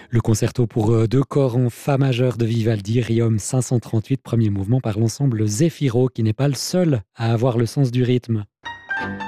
Le concerto pour deux corps en fa majeur de Vivaldi, Riom 538, premier mouvement par l'ensemble Zefiro, qui n'est pas le seul à avoir le sens du rythme.